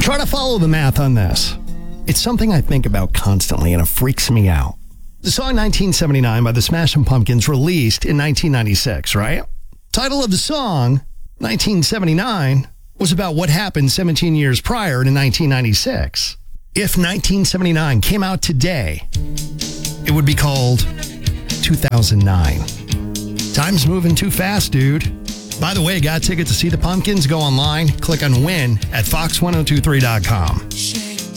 Try to follow the math on this. It's something I think about constantly and it freaks me out. The song 1979 by the Smashing Pumpkins released in 1996, right? Title of the song, 1979, was about what happened 17 years prior to 1996. If 1979 came out today, it would be called 2009. Time's moving too fast, dude. By the way, got a ticket to see the Pumpkins? Go online, click on win at fox1023.com.